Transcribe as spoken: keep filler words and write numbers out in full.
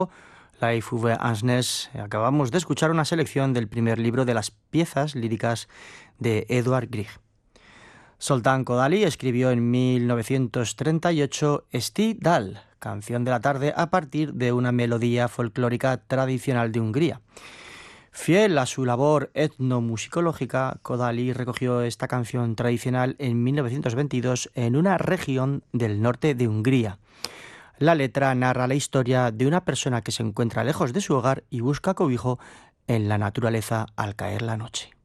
Life Uwe Ansnes. Acabamos de escuchar una selección del primer libro de las piezas líricas de Edvard Grieg. Zoltán Kodály escribió en mil novecientos treinta y ocho Esti Dal, canción de la tarde, a partir de una melodía folclórica tradicional de Hungría. Fiel a su labor etnomusicológica, Kodály recogió esta canción tradicional en mil novecientos veintidós en una región del norte de Hungría. La letra narra la historia de una persona que se encuentra lejos de su hogar y busca cobijo en la naturaleza al caer la noche.